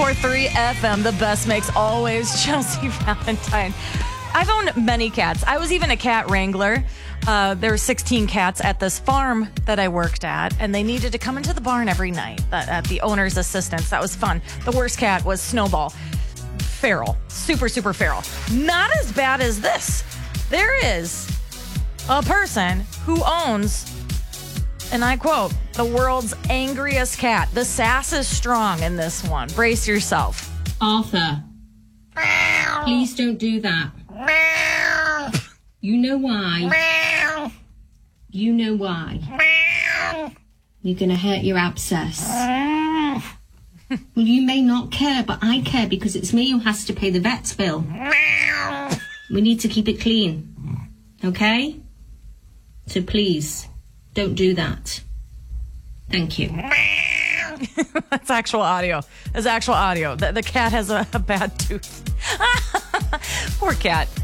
94.3 FM, the best makes always. Chelsea Valentine. I've owned many cats. I was even a cat wrangler. There were 16 cats at this farm that I worked at, and they needed to come into the barn every night at the owner's assistance. That was fun. The worst cat was Snowball. Feral. Super, super feral. Not as bad as this. There is a person who owns, and I quote, the world's angriest cat. The sass is strong in this one. Brace yourself. Arthur, please don't do that. You know why. You know why. You're going to hurt your abscess. Well, you may not care, but I care because it's me who has to pay the vet's bill. We need to keep it clean. Okay? So please, don't do that. Thank you. That's actual audio. That's actual audio. The cat has a bad tooth. Poor cat.